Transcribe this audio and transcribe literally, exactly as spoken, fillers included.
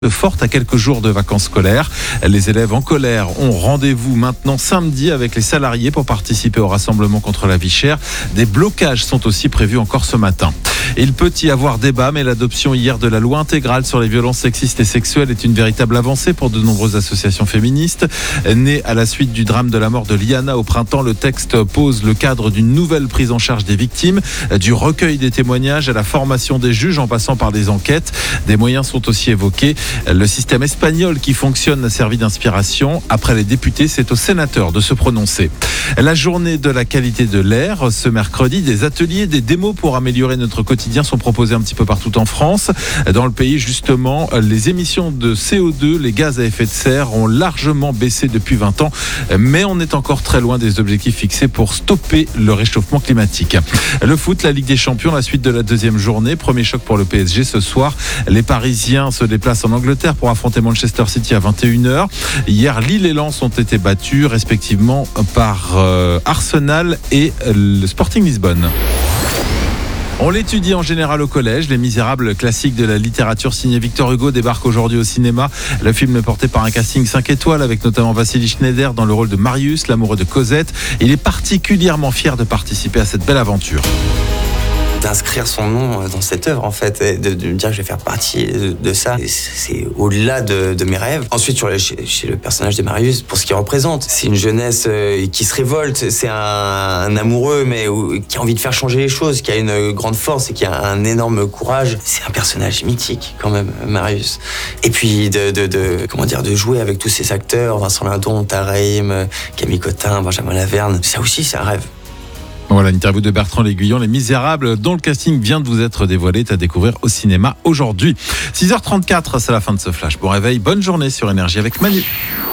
forte à quelques jours de vacances scolaires. Les élèves en colère ont rendez-vous maintenant samedi avec les salariés pour participer au rassemblement contre la vie chère. Des blocages sont aussi prévus encore ce matin. Il peut y avoir débat, mais l'adoption hier de la loi intégrale sur les violences sexistes et sexuelles est une véritable avancée pour de nombreuses associations féministes. Né à la suite du drame de la mort de Liana au printemps, le texte pose le cadre d'une nouvelle prise en charge des victimes, du recueil des témoignages à la formation des juges en passant par des enquêtes. Des moyens sont aussi évoqués. Le système espagnol qui fonctionne a servi d'inspiration. Après les députés, c'est aux sénateurs de se prononcer. La journée de la qualité de l'air, ce mercredi, des ateliers, des démos pour améliorer notre quotidien sont proposés un petit peu partout en France. Dans le pays, justement, les émissions de C O deux, les gaz à effet de serre, ont largement baissé depuis vingt ans, mais on est encore très loin des objectifs fixés pour stopper le réchauffement climatique. Le foot, la Ligue des Champions, la suite de la deuxième journée. Premier choc pour le P S G ce soir. Les Parisiens se déplacent en Angleterre pour affronter Manchester City à vingt et une heures. Hier, Lille et Lens ont été battus respectivement par euh, Arsenal et euh, le Sporting Lisbonne. On l'étudie en général au collège. Les Misérables, classiques de la littérature signé Victor Hugo, débarque aujourd'hui au cinéma. Le film est porté par un casting cinq étoiles avec notamment Vassili Schneider dans le rôle de Marius, l'amoureux de Cosette. Il est particulièrement fier de participer à cette belle aventure. D'inscrire son nom dans cette œuvre, en fait, et de, de me dire que je vais faire partie de, de ça, c'est au-delà de, de mes rêves. Ensuite, sur le, chez, chez le personnage de Marius, pour ce qu'il représente, c'est une jeunesse qui se révolte, c'est un, un amoureux, mais qui a envie de faire changer les choses, qui a une grande force et qui a un énorme courage. C'est un personnage mythique, quand même, Marius. Et puis, de, de, de, comment dire, de jouer avec tous ces acteurs, Vincent Lindon, Tareim, Camille Cotin, Benjamin Laverne, ça aussi, c'est un rêve. Voilà, l'interview de Bertrand L'Aiguillon, Les Misérables, dont le casting vient de vous être dévoilé, est à découvrir au cinéma aujourd'hui. six heures trente-quatre, c'est la fin de ce flash. Bon réveil, bonne journée sur Énergie avec Manu.